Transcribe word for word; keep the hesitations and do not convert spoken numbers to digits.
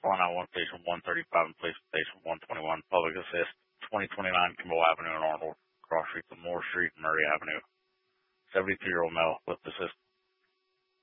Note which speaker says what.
Speaker 1: Line I one Station one thirty-five and Police Station one twenty-one. Public Assist twenty twenty-nine Kimball Avenue in Arnold. Cross streets of Moore Street and Murray Avenue. seventy-two-year-old male with assist